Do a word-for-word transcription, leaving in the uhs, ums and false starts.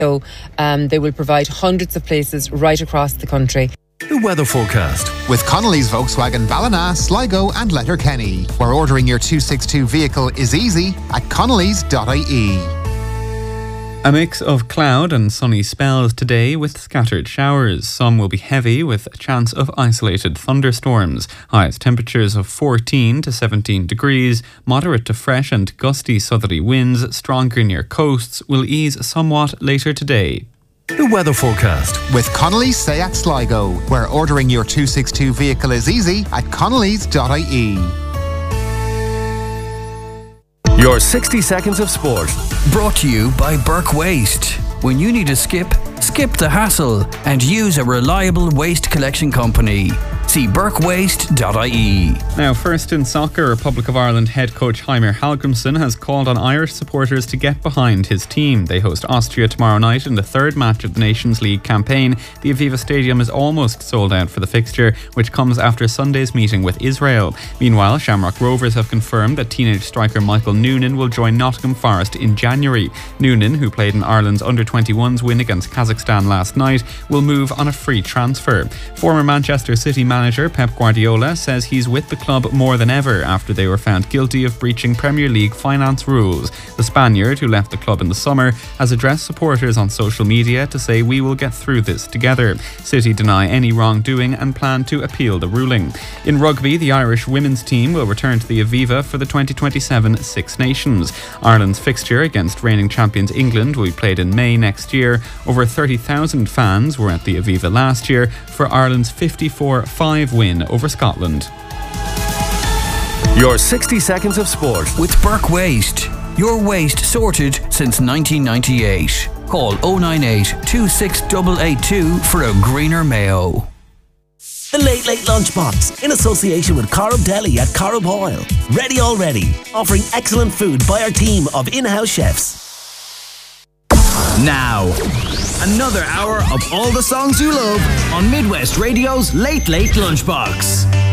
So um, they will provide hundreds of places right across the country. The weather forecast with Connolly's Volkswagen Ballina, Sligo and Letterkenny, where ordering your two sixty-two vehicle is easy at connellys dot I E. A mix of cloud and sunny spells today with scattered showers. Some will be heavy with a chance of isolated thunderstorms. Highest temperatures of fourteen to seventeen degrees. Moderate to fresh and gusty southerly winds, stronger near coasts, will ease somewhat later today. The weather forecast with Connolly's Seat Sligo, where ordering your two sixty-two vehicle is easy at connellys dot I E. Your sixty seconds of sport. Brought to you by Burke Waste. When you need a skip, skip the hassle and use a reliable waste collection company. See burke waste dot I E. Now, first in soccer, Republic of Ireland head coach Heimir Hallgrímsson has called on Irish supporters to get behind his team. They host Austria tomorrow night in the third match of the Nations League campaign. The Aviva Stadium is almost sold out for the fixture, which comes after Sunday's meeting with Israel. Meanwhile, Shamrock Rovers have confirmed that teenage striker Michael Noonan will join Nottingham Forest in January. Noonan, who played in Ireland's under twenty-ones win against Kazakhstan last night, will move on a free transfer. Former Manchester City manager Pep Guardiola says he's with the club more than ever after they were found guilty of breaching Premier League finance rules. The Spaniard, who left the club in the summer, has addressed supporters on social media to say, "We will get through this together." City deny any wrongdoing and plan to appeal the ruling. In rugby, the Irish women's team will return to the Aviva for the twenty twenty-seven Six Nations. Ireland's fixture against reigning champions England will be played in May next year. Over thirty thousand fans were at the Aviva last year for Ireland's fifty-four five win over Scotland. Your sixty seconds of sport with Burke Waste. Your waste sorted since nineteen ninety-eight. Call oh nine eight, two six eight eight two for a greener Mayo. The Late Late Lunchbox, in association with Corrib Deli at Corrib Oil. Ready already, offering excellent food by our team of in-house chefs. Now, another hour of all the songs you love on Midwest Radio's Late Late Lunchbox.